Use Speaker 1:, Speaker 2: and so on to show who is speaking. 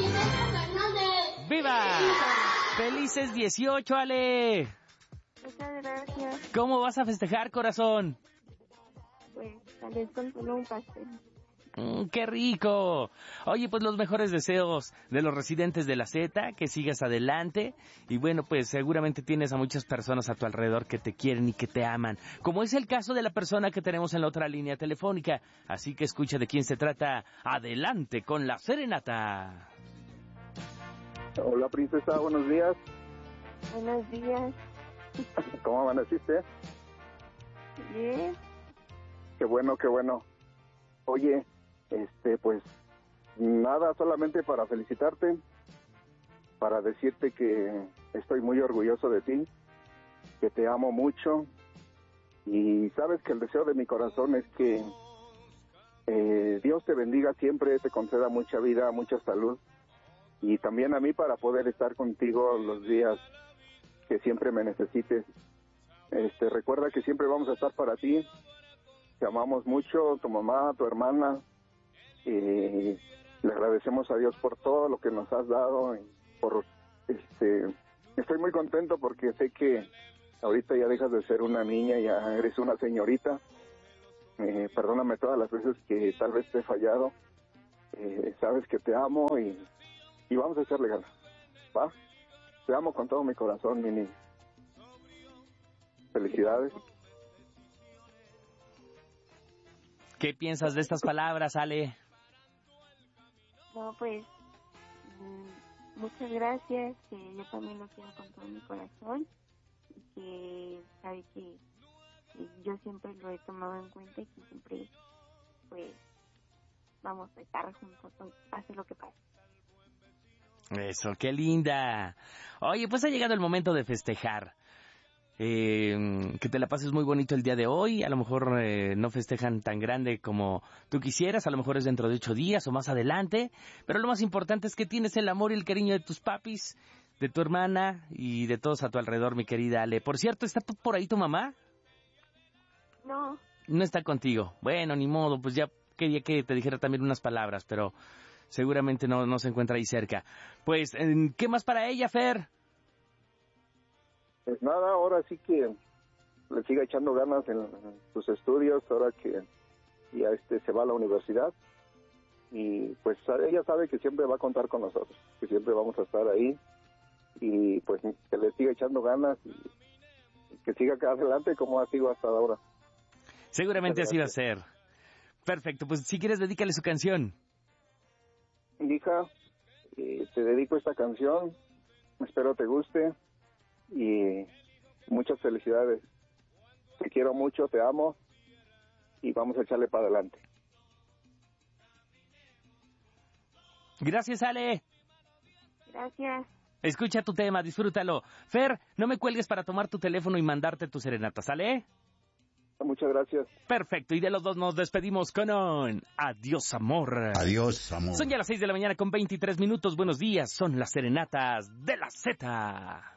Speaker 1: ¡Viva! ¡Felices 18, Ale!
Speaker 2: Muchas gracias.
Speaker 1: ¿Cómo vas a festejar, corazón?
Speaker 2: Pues tal vez con solo un pastel.
Speaker 1: ¡Qué rico! Oye, pues los mejores deseos de los residentes de la Z, que sigas adelante. Y bueno, pues seguramente tienes a muchas personas a tu alrededor que te quieren y que te aman. Como es el caso de la persona que tenemos en la otra línea telefónica. Así que escucha de quién se trata. Adelante con la serenata.
Speaker 3: Hola, princesa, buenos días.
Speaker 2: Buenos días.
Speaker 3: ¿Cómo amaneciste?
Speaker 2: Bien.
Speaker 3: Qué bueno, qué bueno. Oye, pues nada, solamente para felicitarte, para decirte que estoy muy orgulloso de ti, que te amo mucho y sabes que el deseo de mi corazón es que Dios te bendiga siempre, te conceda mucha vida, mucha salud y también a mí para poder estar contigo los días que siempre me necesites. Recuerda que siempre vamos a estar para ti. Te amamos mucho, tu mamá, tu hermana, y le agradecemos a Dios por todo lo que nos has dado. Y estoy muy contento porque sé que ahorita ya dejas de ser una niña, ya eres una señorita. Perdóname todas las veces que tal vez te he fallado. Sabes que te amo y vamos a echarle ganas, ¿va? Te amo con todo mi corazón, mi niña. Felicidades.
Speaker 1: ¿Qué piensas de estas palabras, Ale?
Speaker 2: No, pues, muchas gracias, que yo también lo quiero con todo mi corazón, y que sabe que yo siempre lo he tomado en cuenta y que siempre, pues, vamos a estar juntos, pase lo que pase.
Speaker 1: Eso, qué linda. Oye, pues ha llegado el momento de festejar. Que te la pases muy bonito el día de hoy. A lo mejor no festejan tan grande como tú quisieras. A lo mejor es dentro de 8 días o más adelante. Pero lo más importante es que tienes el amor y el cariño de tus papis, de tu hermana y de todos a tu alrededor, mi querida Ale. Por cierto, ¿está por ahí tu mamá?
Speaker 2: No.
Speaker 1: No está contigo. Bueno, ni modo, pues ya quería que te dijera también unas palabras, pero seguramente no se encuentra ahí cerca. Pues, ¿qué más para ella, Fer?
Speaker 3: Pues nada, ahora sí que le siga echando ganas en sus estudios, ahora que ya se va a la universidad. Y pues ella sabe que siempre va a contar con nosotros, que siempre vamos a estar ahí. Y pues que le siga echando ganas y que siga acá adelante como ha sido hasta ahora.
Speaker 1: Seguramente así va a ser. Perfecto, pues si quieres dedícale su canción.
Speaker 3: Hija, te dedico esta canción, espero te guste y muchas felicidades. Te quiero mucho, te amo y vamos a echarle para adelante.
Speaker 1: Gracias, Ale.
Speaker 2: Gracias.
Speaker 1: Escucha tu tema, disfrútalo. Fer, no me cuelgues para tomar tu teléfono y mandarte tu serenata, ¿sale?
Speaker 3: Muchas gracias.
Speaker 1: Perfecto, y de los dos nos despedimos con un adiós, amor.
Speaker 4: Adiós, amor.
Speaker 1: Son ya las 6 de la mañana con 23 minutos. Buenos días, son las serenatas de la Z.